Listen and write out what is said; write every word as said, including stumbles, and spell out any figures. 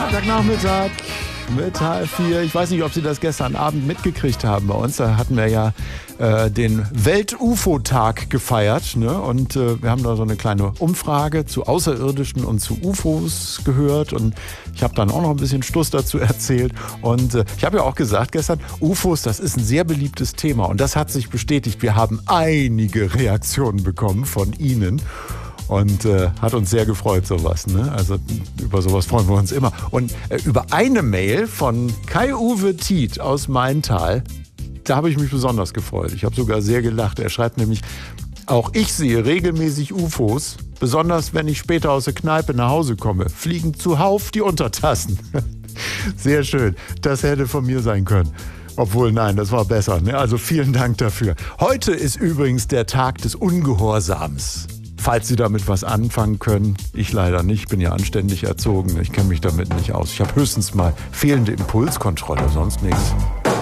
Freitagnachmittag mit H F vier. Ich weiß nicht, ob Sie das gestern Abend mitgekriegt haben bei uns. Da hatten wir ja äh, den Welt-U F O-Tag gefeiert. Ne? Und äh, wir haben da so eine kleine Umfrage zu Außerirdischen und zu U F Os gehört. Und ich habe dann auch noch ein bisschen Stuss dazu erzählt. Und äh, ich habe ja auch gesagt gestern, U F Os, das ist ein sehr beliebtes Thema. Und das hat sich bestätigt. Wir haben einige Reaktionen bekommen von Ihnen. Und äh, hat uns sehr gefreut, sowas. Ne? Also über sowas freuen wir uns immer. Und äh, über eine Mail von Kai-Uwe Tiet aus Maintal, da habe ich mich besonders gefreut. Ich habe sogar sehr gelacht. Er schreibt nämlich, auch ich sehe regelmäßig U F Os, besonders wenn ich später aus der Kneipe nach Hause komme, fliegen zuhauf die Untertassen. Sehr schön. Das hätte von mir sein können. Obwohl, nein, das war besser. Ne? Also vielen Dank dafür. Heute ist übrigens der Tag des Ungehorsams. Falls Sie damit was anfangen können, ich leider nicht, ich bin ja anständig erzogen, ich kenne mich damit nicht aus. Ich habe höchstens mal fehlende Impulskontrolle, sonst nichts.